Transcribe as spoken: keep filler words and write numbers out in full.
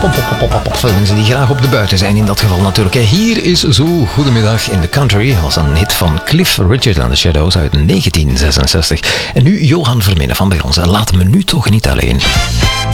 Voor mensen die graag op de buiten zijn in dat geval natuurlijk. Hier is Zo Goedemiddag in the Country. Dat was een hit van Cliff Richard and the Shadows uit negentien zesenzestig. En nu Johan Vermeulen van bij ons. Laat me nu toch niet alleen.